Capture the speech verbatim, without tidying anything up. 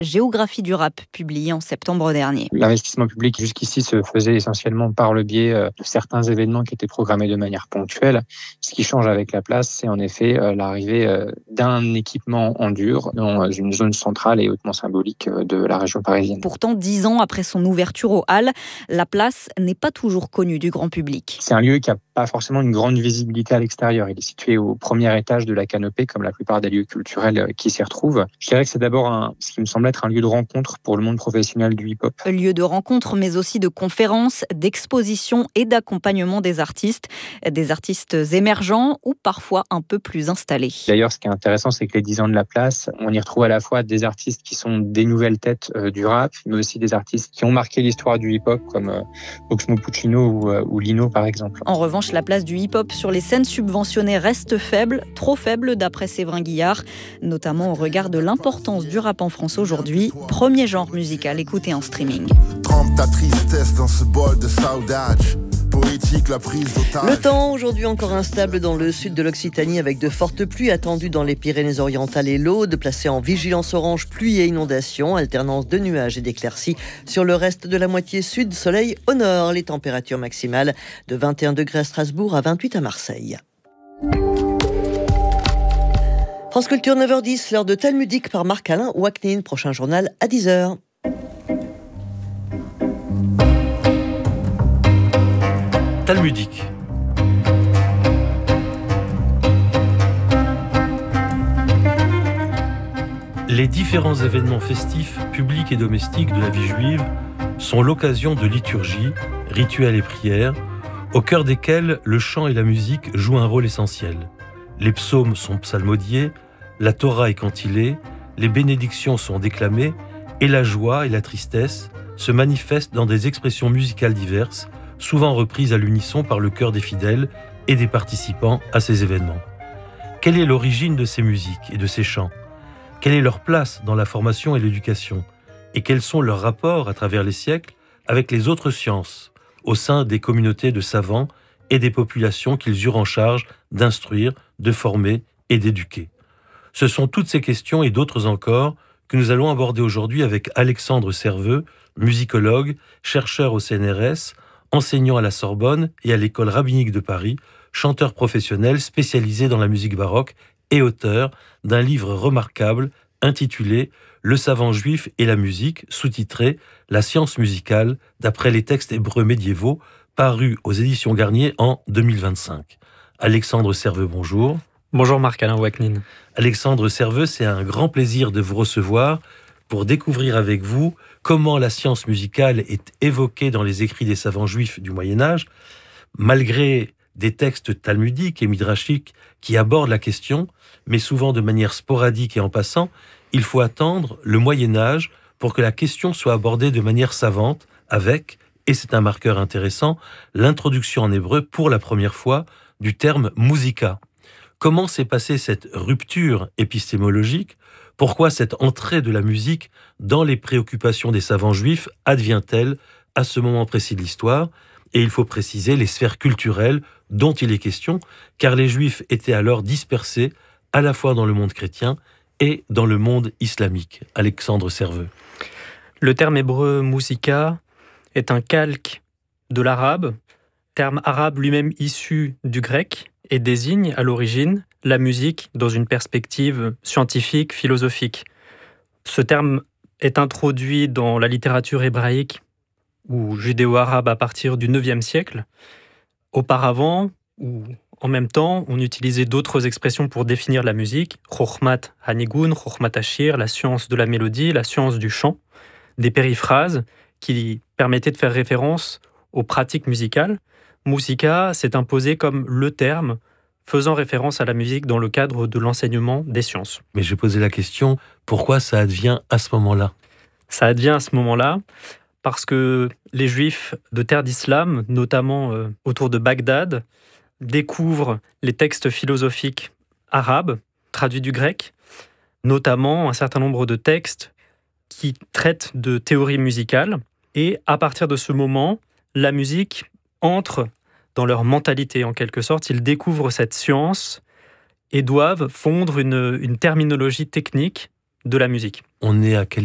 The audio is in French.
Géographie du rap, publié en septembre dernier. L'investissement public jusqu'ici se faisait essentiellement par le biais de certains événements qui étaient programmés de manière ponctuelle. Ce qui change avec la place, c'est en effet l'arrivée d'un équipement en dur dans une zone centrale et hautement symbolique de la région parisienne. Pourtant, dix ans après son ouverture aux Halles, la place n'est pas toujours connue du grand public. C'est un lieu qui n'a pas forcément une grande visibilité à l'extérieur. Il est situé au premier étage de la canopée, comme la plupart des lieux culturels qui s'y retrouvent. Je dirais que c'est d'abord un, ce qui me semble être un lieu de rencontre pour le monde professionnel du hip-hop. Lieu de rencontre, mais aussi de conférences, d'expositions et d'accompagnement des artistes. Des artistes émergents ou parfois un peu plus installés. D'ailleurs, ce qui est intéressant, c'est que les dix ans de la place, on y retrouve à la fois des artistes qui sont des nouvelles têtes euh, du rap, mais aussi des artistes qui ont marqué l'histoire du hip-hop, comme euh, Oxmo Puccino ou, euh, ou Lino, par exemple. En revanche, la place du hip-hop sur les scènes subventionnées reste faible, trop faible d'après Séverin Guillard, notamment au regard de l'importance du rap en France aujourd'hui, premier genre musical écouté en streaming. Trempe ta tristesse dans ce bol de saudade. Poétique, la prise d'otage. Le temps aujourd'hui encore instable dans le sud de l'Occitanie avec de fortes pluies attendues dans les Pyrénées-Orientales et l'Aude, placées en vigilance orange pluie et inondation, alternance de nuages et d'éclaircies. Sur le reste de la moitié sud, soleil au nord, les températures maximales de vingt et un degrés à Strasbourg à vingt-huit à Marseille. France Culture neuf heures dix, l'heure de Talmudique par Marc-Alain Ouaknin, prochain journal à dix heures. Talmudique. Les différents événements festifs, publics et domestiques de la vie juive sont l'occasion de liturgies, rituels et prières, au cœur desquels le chant et la musique jouent un rôle essentiel. Les psaumes sont psalmodiés, la Torah est cantillée, les bénédictions sont déclamées et la joie et la tristesse se manifestent dans des expressions musicales diverses, souvent reprises à l'unisson par le chœur des fidèles et des participants à ces événements. Quelle est l'origine de ces musiques et de ces chants ? Quelle est leur place dans la formation et l'éducation ? Et quels sont leurs rapports à travers les siècles avec les autres sciences, au sein des communautés de savants et des populations qu'ils eurent en charge d'instruire, de former et d'éduquer ? Ce sont toutes ces questions et d'autres encore que nous allons aborder aujourd'hui avec Alexandre Serveux, musicologue, chercheur au C N R S, enseignant à la Sorbonne et à l'École rabbinique de Paris, chanteur professionnel spécialisé dans la musique baroque et auteur d'un livre remarquable intitulé « Le savant juif et la musique », sous-titré « La science musicale d'après les textes hébreux médiévaux », paru aux éditions Garnier en deux mille vingt-cinq. Alexandre Serveux, bonjour. Bonjour Marc-Alain Ouaknin. Alexandre Serveux, c'est un grand plaisir de vous recevoir pour découvrir avec vous comment la science musicale est évoquée dans les écrits des savants juifs du Moyen-Âge, malgré des textes talmudiques et midrashiques qui abordent la question, mais souvent de manière sporadique et en passant, il faut attendre le Moyen-Âge pour que la question soit abordée de manière savante avec, et c'est un marqueur intéressant, l'introduction en hébreu pour la première fois du terme « musica ». Comment s'est passée cette rupture épistémologique ? Pourquoi cette entrée de la musique dans les préoccupations des savants juifs advient-elle à ce moment précis de l'histoire ? Et il faut préciser les sphères culturelles dont il est question, car les juifs étaient alors dispersés à la fois dans le monde chrétien et dans le monde islamique. Alexandre Serveux. Le terme hébreu musica est un calque de l'arabe, terme arabe lui-même issu du grec, et désigne à l'origine la musique dans une perspective scientifique, philosophique. Ce terme est introduit dans la littérature hébraïque ou judéo-arabe à partir du neuvième siècle. Auparavant, ou en même temps, on utilisait d'autres expressions pour définir la musique, chokhmat hanigun, chokhmat hashir, la science de la mélodie, la science du chant, des périphrases qui permettaient de faire référence aux pratiques musicales. Musica s'est imposé comme le terme faisant référence à la musique dans le cadre de l'enseignement des sciences. Mais j'ai posé la question, pourquoi ça advient à ce moment-là ? Ça advient à ce moment-là parce que les Juifs de terre d'islam, notamment euh, autour de Bagdad, découvrent les textes philosophiques arabes, traduits du grec, notamment un certain nombre de textes qui traitent de théorie musicale. Et à partir de ce moment, la musique entre dans leur mentalité, en quelque sorte. Ils découvrent cette science et doivent fondre une, une terminologie technique de la musique. On est à quelle époque ?